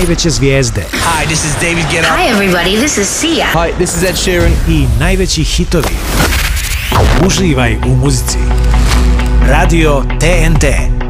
najveće zvijezde. Hi, this is David Guetta. Hi everybody, this is Sia. Hi, this is Ed Sheeran. I najveći hitovi. Uživaj u muzici. Radio TNT.